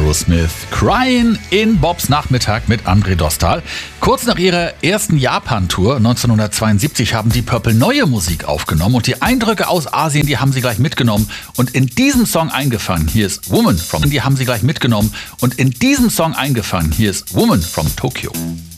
Aerosmith, Crying in Bobs Nachmittag mit André Dostal. Kurz nach ihrer ersten Japan-Tour 1972 haben die Purple neue Musik aufgenommen und die Eindrücke aus Asien, die haben sie gleich mitgenommen und in diesem Song eingefangen. Hier ist Woman from Tokyo.